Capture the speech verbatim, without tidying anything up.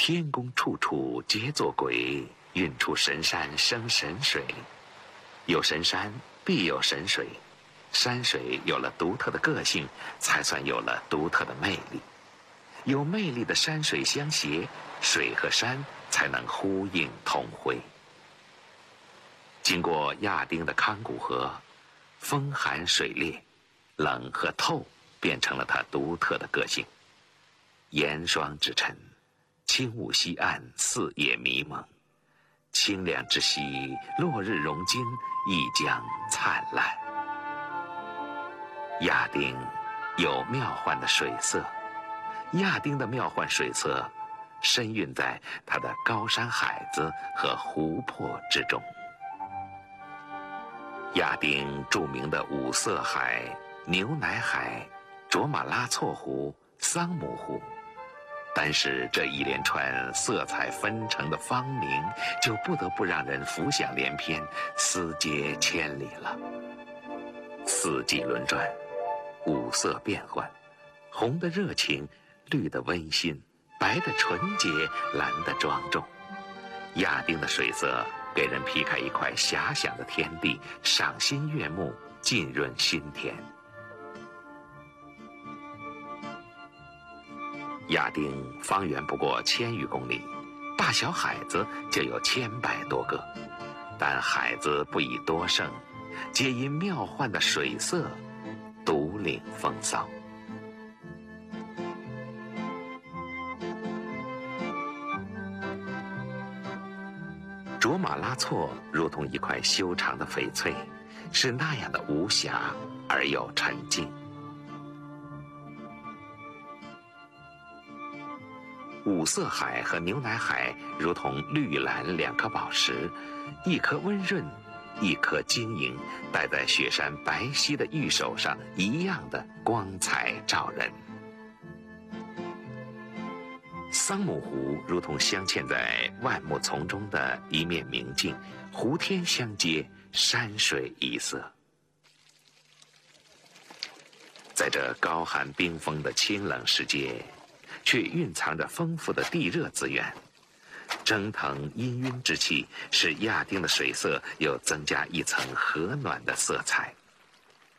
天宫处处皆作鬼，运出神山生神水。有神山必有神水，山水有了独特的个性，才算有了独特的魅力。有魅力的山水相携，水和山才能呼应同辉。经过亚丁的康古河，风寒水冽，冷和透变成了它独特的个性。严霜之晨，轻雾西岸，四野迷蒙，清凉之夕，落日融金，一江灿烂。亚丁有妙幻的水色，亚丁的妙幻水色深蕴在它的高山海子和湖泊之中。亚丁著名的五色海、牛奶海、卓玛拉措湖、桑姆湖，单是这一连串色彩纷呈的芳名，就不得不让人浮想联翩，思接千里了。四季轮转，五色变换，红的热情，绿的温馨，白的纯洁，蓝的庄重。亚丁的水色给人劈开一块遐想的天地，赏心悦目，浸润心田。亚丁方圆不过千余公里，大小海子就有千百多个，但海子不以多胜，皆因妙幻的水色独领风骚。卓玛拉措如同一块修长的翡翠，是那样的无瑕而又沉静。五色海和牛奶海如同绿蓝两颗宝石，一颗温润，一颗晶莹，戴在雪山白皙的玉手上，一样的光彩照人。桑姆湖如同镶嵌在万木丛中的一面明镜，湖天相接，山水一色。在这高寒冰封的清冷世界，却蕴藏着丰富的地热资源，蒸腾氤氲之气，使亚丁的水色又增加一层和暖的色彩。